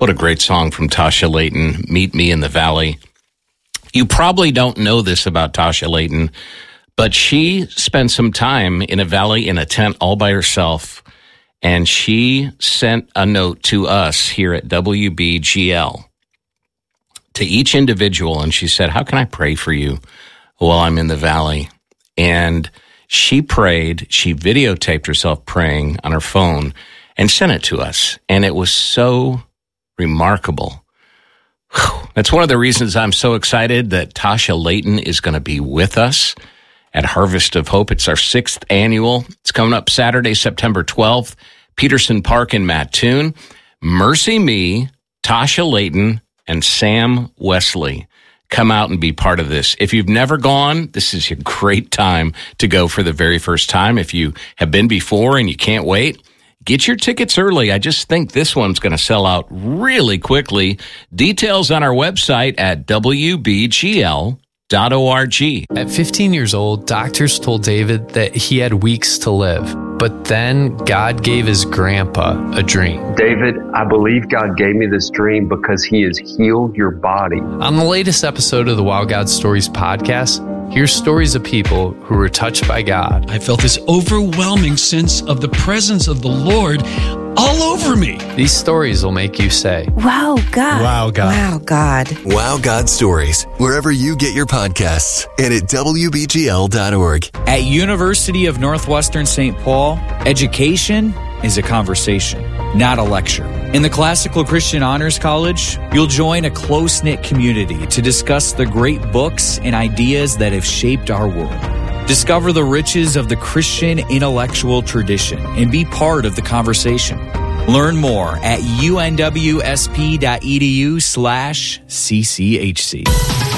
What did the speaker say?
What a great song from Tasha Layton, Meet Me in the Valley. You probably don't know this about Tasha Layton, but she spent some time in a valley in a tent all by herself, and she sent a note to us here at WBGL, to each individual, and she said, how can I pray for you while I'm in the valley? And she prayed, she videotaped herself praying on her phone and sent it to us, and it was so remarkable. Whew. That's one of the reasons I'm so excited that Tasha Layton is going to be with us at Harvest of Hope. It's our 6th annual. It's coming up Saturday, September 12th, Peterson Park in Mattoon. Mercy Me, Tasha Layton, and Sam Wesley come out and be part of this. If you've never gone, this is a great time to go for the very first time. If you have been before and you can't wait, get your tickets early. I just think this one's going to sell out really quickly. Details on our website at WBGL.org. At 15 years old, doctors told David that he had weeks to live. But then God gave his grandpa a dream. David, I believe God gave me this dream because he has healed your body. On the latest episode of the Wow God Stories podcast, hear stories of people who were touched by God. I felt this overwhelming sense of the presence of the Lord all over me. These stories will make you say, Wow, God. Wow, God. Wow, God. Wow God Stories, wherever you get your podcasts and at WBGL.org. At University of Northwestern St. Paul, education is a conversation, not a lecture. In the Classical Christian Honors College, you'll join a close-knit community to discuss the great books and ideas that have shaped our world. Discover the riches of the Christian intellectual tradition and be part of the conversation. Learn more at unwsp.edu/cchc.